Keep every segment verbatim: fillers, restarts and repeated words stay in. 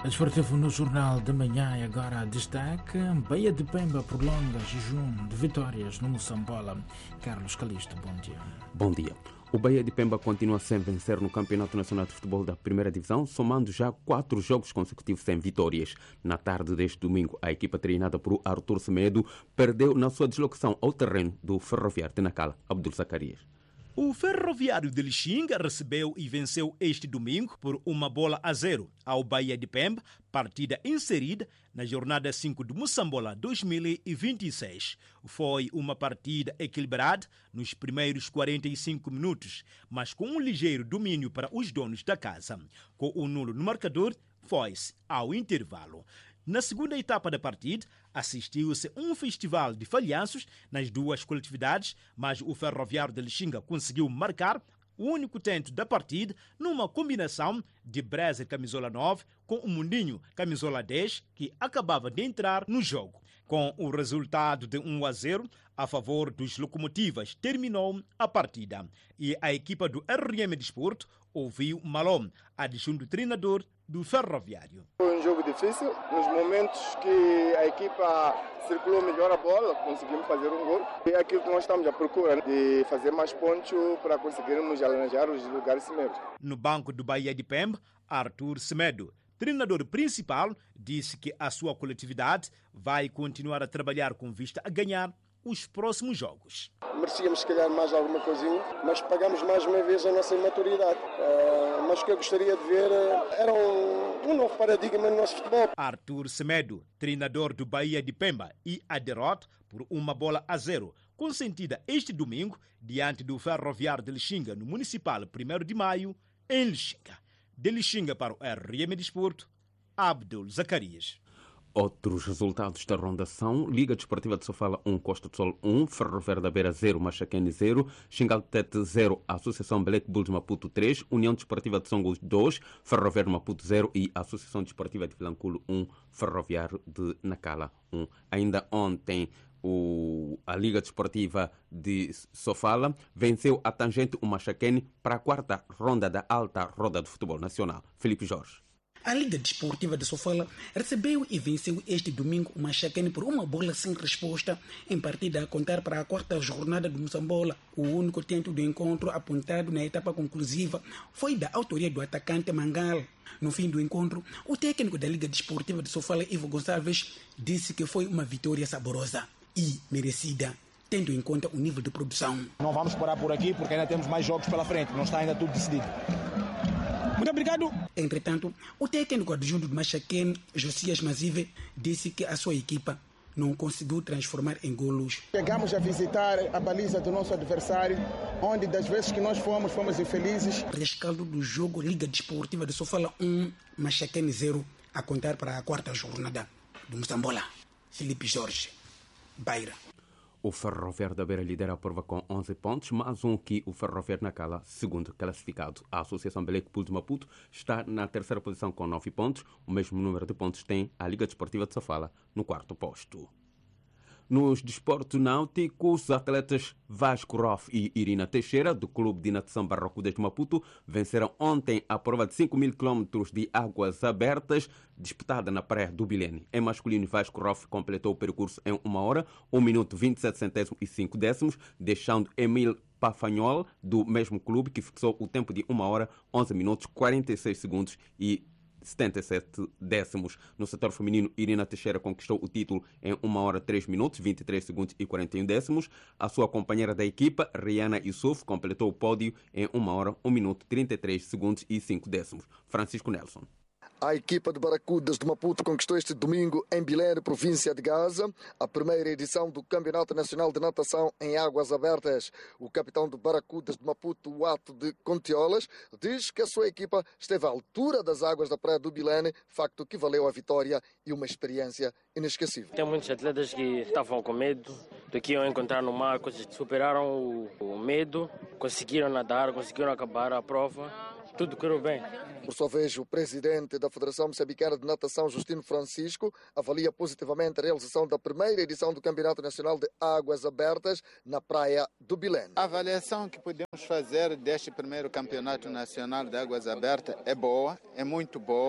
Desportivo no Jornal de Manhã e agora destaque: Baía de Pemba prolonga jejum de vitórias no Moçambola. Carlos Calisto, bom dia. Bom dia. O Baía de Pemba continua sem vencer no Campeonato Nacional de Futebol da Primeira Divisão, somando já quatro jogos consecutivos sem vitórias. Na tarde deste domingo, a equipa treinada por Arthur Semedo perdeu na sua deslocação ao terreno do Ferroviário de Nacala, Abdul Zacarias. O Ferroviário de Lixinga recebeu e venceu este domingo por uma bola a zero ao Baía de Pemba, partida inserida na jornada cinco do Moçambola dois mil e vinte e seis. Foi uma partida equilibrada nos primeiros quarenta e cinco minutos, mas com um ligeiro domínio para os donos da casa. Com o nulo no marcador, foi-se ao intervalo. Na segunda etapa da partida, assistiu-se um festival de falhanços nas duas coletividades, mas o Ferroviário de Lixinga conseguiu marcar o único tento da partida numa combinação de Brezer camisola nove com o Mundinho camisola dez, que acabava de entrar no jogo. Com o resultado de um a zero a favor dos Locomotivas, terminou a partida. E a equipa do R M Desporto ouviu Malom, adjunto treinador do Ferroviário. Foi um jogo difícil. Nos momentos que a equipa circulou melhor a bola, conseguimos fazer um gol. E é aquilo que nós estamos à procura, de fazer mais pontos para conseguirmos arranjar os lugares cimeiros. No banco do Baía de Pemba, Arthur Semedo, treinador principal, disse que a sua coletividade vai continuar a trabalhar com vista a ganhar os próximos jogos. Merecíamos, se calhar, mais alguma coisinha, mas pagamos mais uma vez a nossa imaturidade. Uh, mas o que eu gostaria de ver uh, era um, um novo paradigma no nosso futebol. Arthur Semedo, treinador do Baía de Pemba, e a derrota por uma bola a zero, consentida este domingo diante do Ferroviário de Lixinga, no Municipal primeiro de maio, em Lixinga. De Lixinga para o R M Desporto, Abdul Zacarias. Outros resultados da ronda são Liga Desportiva de Sofala um, Costa do Sol um, Ferroviário da Beira zero, Machaquene zero, Xingaltete zero, Associação Belec Bulls Maputo três, União Desportiva de Songo dois, Ferroviário Maputo zero e Associação Desportiva de Vilanculo um, Ferroviário de Nacala um. Ainda ontem o, a Liga Desportiva de Sofala venceu a Tangente o Machaquene para a quarta ronda da alta roda do futebol nacional. Felipe Jorge. A Liga Desportiva de Sofala recebeu e venceu este domingo o Machaquene por uma bola sem resposta em partida a contar para a quarta jornada do Moçambola. O único tento do encontro apontado na etapa conclusiva foi da autoria do atacante Mangal. No fim do encontro, o técnico da Liga Desportiva de Sofala, Ivo Gonçalves, disse que foi uma vitória saborosa e merecida, tendo em conta o nível de produção. Não vamos parar por aqui porque ainda temos mais jogos pela frente, não está ainda tudo decidido. Muito obrigado. Entretanto, o técnico adjunto do Machaquene, Josias Mazive, disse que a sua equipa não conseguiu transformar em golos. Chegamos a visitar a baliza do nosso adversário, onde das vezes que nós fomos, fomos infelizes. Rescaldo do jogo Liga Desportiva de Sofala um, Machaquene zero, a contar para a quarta jornada do Moçambola. Felipe Jorge, Beira. O Ferroviário da Beira lidera a prova com onze pontos, mais um que o Ferroviário Nacala, segundo classificado. A Associação Belec Bulls Maputo está na terceira posição com nove pontos. O mesmo número de pontos tem a Liga Desportiva de Sofala no quarto posto. Nos desportos náuticos, os atletas Vasco Roff e Irina Teixeira, do Clube de Natação Barracudas de Maputo, venceram ontem a prova de cinco mil quilômetros de águas abertas, disputada na praia do Bilene. Em masculino, Vasco Roff completou o percurso em uma hora, um minuto, vinte e sete centésimos e cinco décimos, deixando Emil Pafanhol, do mesmo clube, que fixou o tempo de uma hora, onze minutos, quarenta e seis segundos e setenta e sete décimos. No setor feminino, Irina Teixeira conquistou o título em uma hora, três minutos, vinte e três segundos e quarenta e um décimos. A sua companheira da equipa, Rihanna Yusuf, completou o pódio em uma hora, um minuto, trinta e três segundos e cinco décimos. Francisco Nelson. A equipa de Barracudas de Maputo conquistou este domingo em Bilene, província de Gaza, a primeira edição do Campeonato Nacional de Natação em Águas Abertas. O capitão de Barracudas de Maputo, o Ato de Contiolas, diz que a sua equipa esteve à altura das águas da praia do Bilene, facto que valeu a vitória e uma experiência inesquecível. Tem muitos atletas que estavam com medo do que iam encontrar no mar, superaram o medo, conseguiram nadar, conseguiram acabar a prova. Tudo correu bem. Por sua vez, o presidente da Federação Moçambicana de Natação, Justino Francisco, avalia positivamente a realização da primeira edição do Campeonato Nacional de Águas Abertas na praia do Bilene. A avaliação que podemos fazer deste primeiro Campeonato Nacional de Águas Abertas é boa, é muito boa.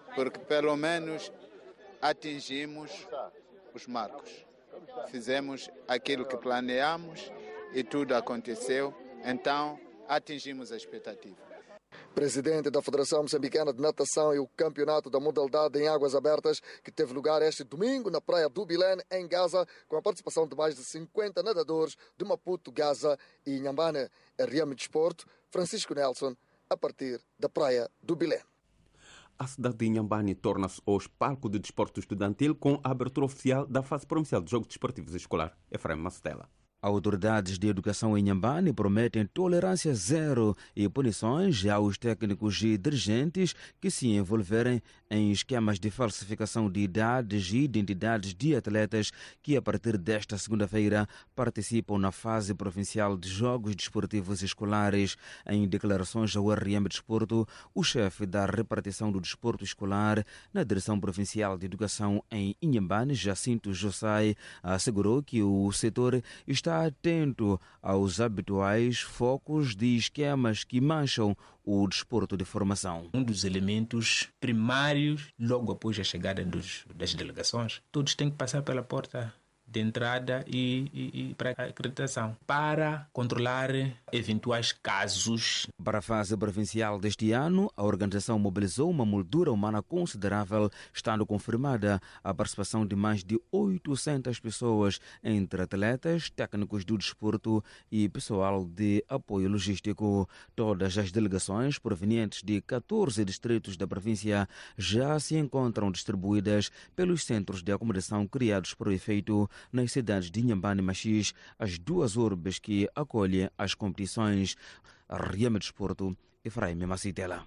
porque pelo menos atingimos os marcos. Fizemos aquilo que planeamos e tudo aconteceu, então atingimos a expectativa. Presidente da Federação Moçambicana de Natação e o campeonato da modalidade em águas abertas que teve lugar este domingo na praia do Bilém, em Gaza, com a participação de mais de cinquenta nadadores de Maputo, Gaza e Inhambane. R M Desporto, Francisco Nelson, a partir da praia do Bilém. A cidade de Inhambane torna-se hoje palco de desporto estudantil com a abertura oficial da fase provincial de Jogos Desportivos Escolar. Efraim Mastela. Autoridades de educação em Inhambane prometem tolerância zero e punições aos técnicos e dirigentes que se envolverem em esquemas de falsificação de idades e identidades de atletas que, a partir desta segunda-feira, participam na fase provincial de Jogos Desportivos Escolares. Em declarações ao R M Desporto, o chefe da repartição do desporto escolar na Direção Provincial de Educação em Inhambane, Jacinto Jossai, assegurou que o setor está atento aos habituais focos de esquemas que mancham o desporto de formação. Um dos elementos primários, logo após a chegada dos, das delegações, todos têm que passar pela porta de entrada e, e, e para a acreditação, para controlar eventuais casos. Para a fase provincial deste ano, a organização mobilizou uma moldura humana considerável, estando confirmada a participação de mais de oitocentas pessoas, entre atletas, técnicos do desporto e pessoal de apoio logístico. Todas as delegações provenientes de catorze distritos da província já se encontram distribuídas pelos centros de acomodação criados para o efeito nas cidades de Inhambane e Machis, as duas urbes que acolhem as competições. R M Desporto, Efraim Macitela.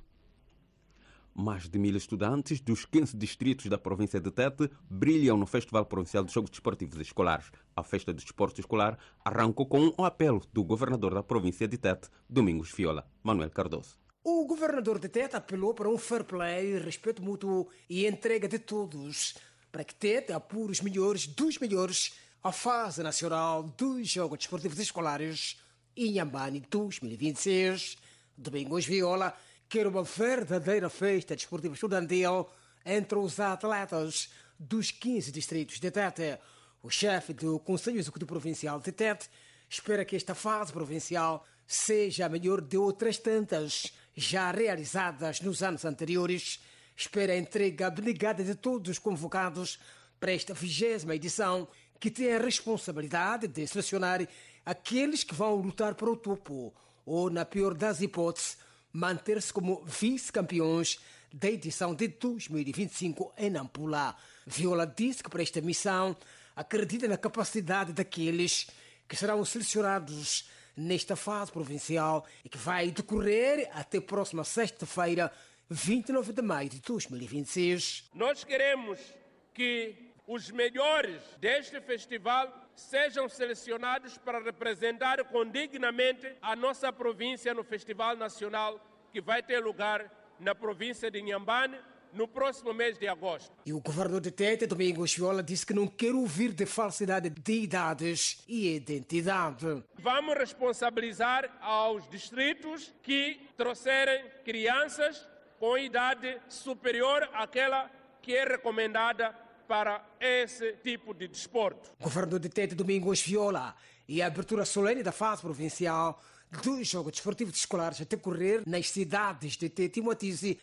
Mais de mil estudantes dos quinze distritos da província de Tete brilham no Festival Provincial de Jogos Desportivos Escolares. A festa do desporto escolar arrancou com um apelo do governador da província de Tete, Domingos Fiola, Manuel Cardoso. O governador de Tete apelou para um fair play, respeito mútuo e entrega de todos, para que Tete apure os melhores dos melhores à fase nacional dos Jogos Desportivos Escolares Inhambane dois mil e vinte e seis. Domingos Viola quer uma verdadeira festa desportiva estudantil entre os atletas dos quinze distritos de Tete. O chefe do Conselho Executivo Provincial de Tete espera que esta fase provincial seja a melhor de outras tantas já realizadas nos anos anteriores. Espera a entrega abnegada de todos os convocados para esta vigésima edição, que tem a responsabilidade de selecionar aqueles que vão lutar para o topo ou, na pior das hipóteses, manter-se como vice-campeões da edição de dois mil e vinte e cinco em Nampula. Viola disse que para esta missão acredita na capacidade daqueles que serão selecionados nesta fase provincial e que vai decorrer até a próxima sexta-feira, vinte e nove de maio de dois mil e vinte e seis. Nós queremos que os melhores deste festival sejam selecionados para representar condignamente a nossa província no Festival Nacional que vai ter lugar na província de Inhambane no próximo mês de agosto. E o governador de Tete, Domingos Viola, disse que não quer ouvir de falsidade de idades e identidade. Vamos responsabilizar aos distritos que trouxerem crianças com idade superior àquela que é recomendada para esse tipo de desporto. O governador de Tete, Domingos Viola, e a abertura solene da fase provincial dos Jogos Desportivos Escolares a decorrer nas cidades de Tete e Moatize.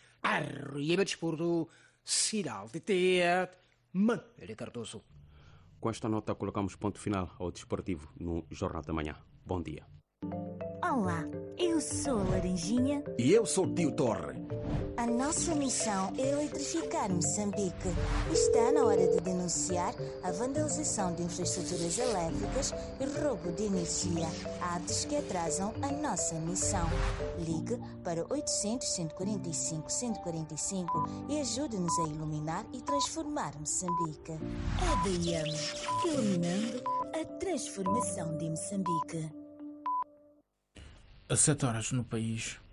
R M Desporto, Sinal de Tete, Manuel Cardoso. Com esta nota colocamos ponto final ao desportivo no Jornal da Manhã. Bom dia. Olá, eu sou a Laranjinha. E eu sou o Tio Torre. A nossa missão é eletrificar Moçambique. Está na hora de denunciar a vandalização de infraestruturas elétricas e roubo de energia, atos que atrasam a nossa missão. Ligue para oitocentos, cento e quarenta e cinco, cento e quarenta e cinco e ajude-nos a iluminar e transformar Moçambique. A D M, iluminando a transformação de Moçambique. Às sete horas no país.